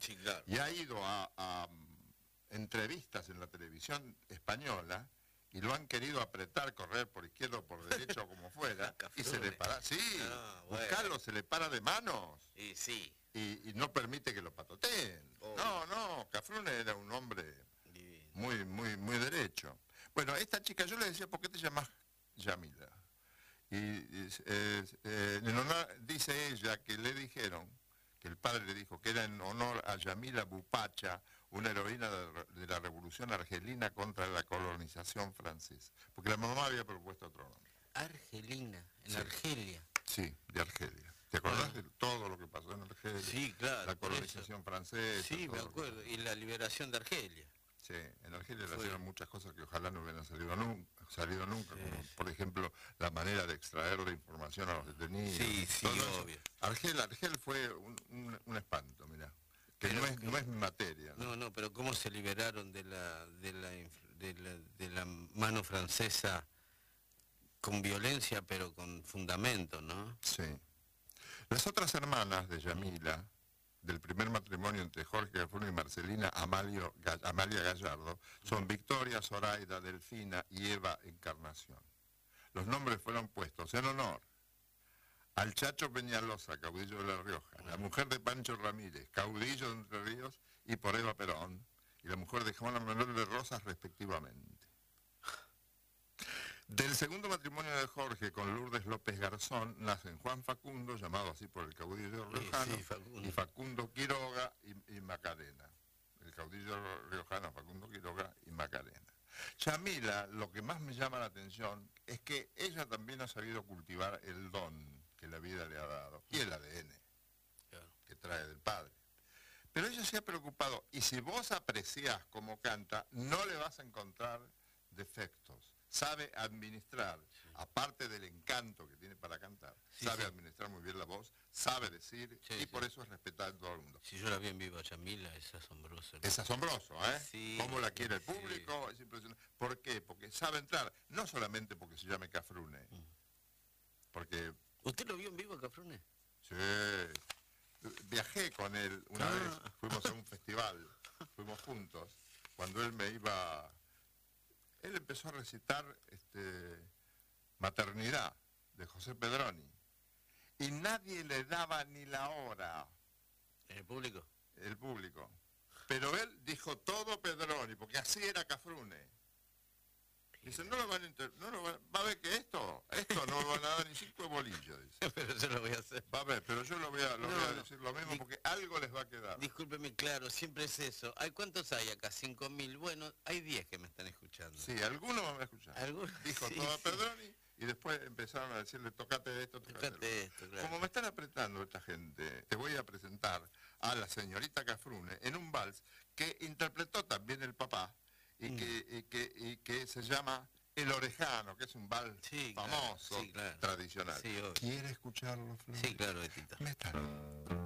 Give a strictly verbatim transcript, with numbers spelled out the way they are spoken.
Sí, claro. Y ha ido a, a entrevistas en la televisión española y lo han querido apretar, correr por izquierda o por derecha o como fuera, y se le para, sí, Ah, bueno. buscarlo, se le para de manos. Y sí. Y, y no permite que lo patoteen. Obvio. No, no, Cafrune era un hombre Divino. muy, muy, muy derecho. Bueno, esta chica, yo le decía, ¿por qué te llamas Yamila? Y, y eh, eh, en honor, dice ella que le dijeron, que el padre le dijo que era en honor a Yamila Bupacha, una heroína de, de la revolución argelina contra la colonización francesa. Porque la mamá había propuesto otro nombre. Argelina, en Sí. Argelia. Sí, de Argelia. ¿Te acordás Ah. de todo lo que pasó en Argelia? Sí, claro. La por eso. colonización francesa. Sí, me todo lo que acuerdo. pasó. Y la liberación de Argelia. Sí, en Argelia le Fue. hacían muchas cosas que ojalá no hubieran salido nunca, salido nunca Sí, como sí. por ejemplo la manera de extraer la información a los detenidos. Sí, sí, todo eso. obvio. Argel, Argel fue un, un, un espanto, mirá, que Pero no es, que- no es mi materia. ¿no? No, no, pero cómo se liberaron de la, de la, inf- de la, de la mano francesa con violencia, pero con fundamento, ¿no? Sí. Las otras hermanas de Yamila, del primer matrimonio entre Jorge Cafrune y Marcelina Amalio, Ga- Amalia Gallardo, son Victoria, Zoraida, Delfina y Eva Encarnación. Los nombres fueron puestos en honor al Chacho Peñalosa, caudillo de La Rioja, la mujer de Pancho Ramírez, caudillo de Entre Ríos, y por Eva Perón, y la mujer de Juana Manuel de Rosas, respectivamente. Del segundo matrimonio de Jorge con Lourdes López Garzón nacen Juan Facundo, llamado así por el caudillo Sí, riojano, sí, Facundo. y Facundo Quiroga y, y Macarena. El caudillo riojano Facundo Quiroga y Macarena. Yamila, lo que más me llama la atención es que ella también ha sabido cultivar el don que la vida le ha dado y el A D N Claro. que trae del padre. Pero ella se ha preocupado, y si vos apreciás cómo canta, no le vas a encontrar defectos. Sabe administrar, Sí. aparte del encanto que tiene para cantar, Sí, sabe sí. administrar muy bien la voz, sabe decir, Sí, y sí. por eso es respetada en todo el mundo. Si yo la vi en vivo a Yamila, es asombroso. Es asombroso, ¿eh? Sí, Cómo la quiere el sí. público, es impresionante. ¿Por qué? Porque sabe entrar, no solamente porque se llame Cafrune, Mm. porque, ¿Usted lo vio en vivo, Cafrune? sí, viajé con él una Ah. vez, fuimos a un festival, fuimos juntos, cuando él me iba, él empezó a recitar este, Maternidad, de José Pedroni, y nadie le daba ni la hora, ¿En el público? el público, pero él dijo todo Pedroni, porque así era Cafrune. Dice, no lo van a inter- no lo van- va a ver que esto, esto no lo van a dar ni cinco bolillos, dice. Pero yo lo voy a hacer. Va a ver, pero yo lo voy a, lo No, voy a no. decir lo mismo Di- porque algo les va a quedar. Discúlpeme, claro, siempre es eso. ¿Hay cuántos hay acá? ¿Cinco mil? Bueno, hay diez que me están escuchando. Sí, algunos van a escuchar. ¿Algunos? Dijo Sí, todo a sí. Pedroni y después empezaron a decirle, tocate esto, tocate lo otro". Fíjate esto, claro. Como me están apretando esta gente, te voy a presentar a la señorita Cafrune en un vals que interpretó también el papá y, Mm. que, y, que, y que se llama El Orejano, que es un vals Sí, claro, famoso, sí, claro. tradicional. Sí, obvio. ¿Quiere escucharlo, Flor? Sí, claro, Betito. Métalo.